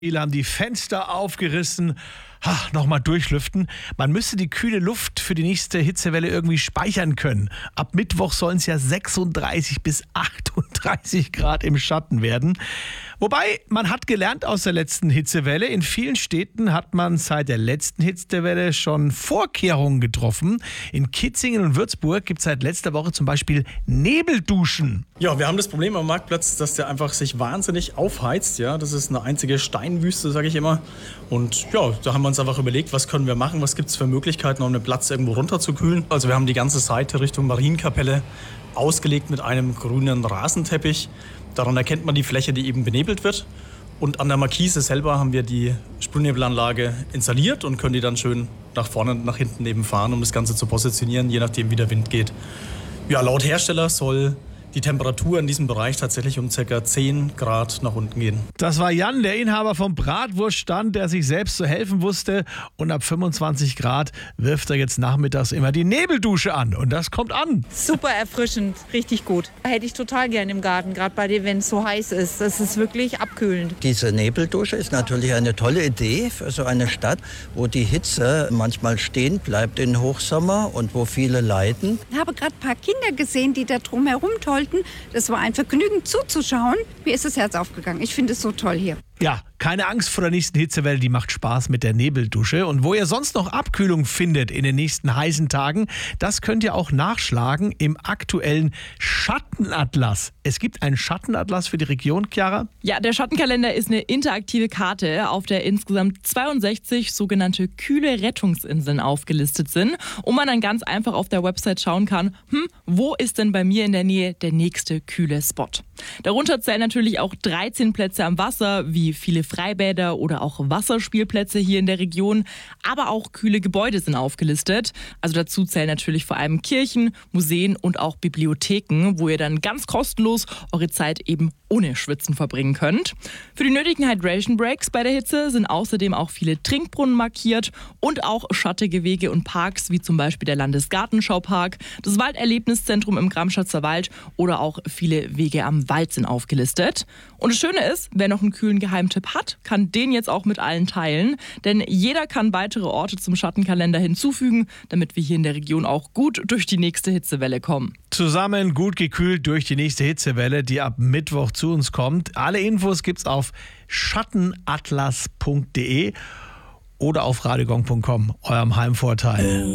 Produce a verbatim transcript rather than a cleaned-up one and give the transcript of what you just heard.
Viele haben die Fenster aufgerissen. Ha, nochmal durchlüften. Man müsste die kühle Luft für die nächste Hitzewelle irgendwie speichern können. Ab Mittwoch sollen es ja sechsunddreißig bis achtunddreißig Grad im Schatten werden. Wobei, man hat gelernt aus der letzten Hitzewelle. In vielen Städten hat man seit der letzten Hitzewelle schon Vorkehrungen getroffen. In Kitzingen und Würzburg gibt es seit letzter Woche zum Beispiel Nebelduschen. Ja, wir haben das Problem am Marktplatz, dass der einfach sich wahnsinnig aufheizt. Ja, das ist eine einzige Steinwüste, sage ich immer. Und ja, da haben wir uns einfach überlegt, was können wir machen, was gibt es für Möglichkeiten, um den Platz irgendwo runterzukühlen. Also wir haben die ganze Seite Richtung Marienkapelle ausgelegt mit einem grünen Rasenteppich. Daran erkennt man die Fläche, die eben benebelt wird. Und an der Markise selber haben wir die Sprühnebelanlage installiert und können die dann schön nach vorne und nach hinten eben fahren, um das Ganze zu positionieren, je nachdem wie der Wind geht. Ja, laut Hersteller soll die Temperatur in diesem Bereich tatsächlich um ca. zehn Grad nach unten gehen. Das war Jan, der Inhaber vom Bratwurststand, der sich selbst zu helfen wusste. Und ab fünfundzwanzig Grad wirft er jetzt nachmittags immer die Nebeldusche an. Und das kommt an. Super erfrischend, richtig gut. Hätte ich total gern im Garten, gerade bei dir, wenn es so heiß ist. Das ist wirklich abkühlend. Diese Nebeldusche ist natürlich eine tolle Idee für so eine Stadt, wo die Hitze manchmal stehen bleibt im Hochsommer und wo viele leiden. Ich habe gerade ein paar Kinder gesehen, die da drumherum tollten. Das war ein Vergnügen zuzuschauen. Mir ist das Herz aufgegangen. Ich finde es so toll hier. Ja, keine Angst vor der nächsten Hitzewelle, die macht Spaß mit der Nebeldusche. Und wo ihr sonst noch Abkühlung findet in den nächsten heißen Tagen, das könnt ihr auch nachschlagen im aktuellen Schattenatlas. Es gibt einen Schattenatlas für die Region, Chiara? Ja, der Schattenkalender ist eine interaktive Karte, auf der insgesamt zweiundsechzig sogenannte kühle Rettungsinseln aufgelistet sind und man dann ganz einfach auf der Website schauen kann, hm, wo ist denn bei mir in der Nähe der nächste kühle Spot? Darunter zählen natürlich auch dreizehn Plätze am Wasser, wie viele Freibäder oder auch Wasserspielplätze hier in der Region, aber auch kühle Gebäude sind aufgelistet. Also dazu zählen natürlich vor allem Kirchen, Museen und auch Bibliotheken, wo ihr dann ganz kostenlos eure Zeit eben ohne Schwitzen verbringen könnt. Für die nötigen Hydration Breaks bei der Hitze sind außerdem auch viele Trinkbrunnen markiert und auch schattige Wege und Parks, wie zum Beispiel der Landesgartenschaupark, das Walderlebniszentrum im Gramschatzer Wald oder auch viele Wege am Wald sind aufgelistet. Und das Schöne ist, wer noch einen kühlen Geheimtipp hat, kann den jetzt auch mit allen teilen, denn jeder kann weitere Orte zum Schattenkalender hinzufügen, damit wir hier in der Region auch gut durch die nächste Hitzewelle kommen. Zusammen gut gekühlt durch die nächste Hitzewelle, die ab Mittwoch zu uns kommt. Alle Infos gibt's auf schattenatlas punkt de oder auf radiogong punkt com, eurem Heimvorteil.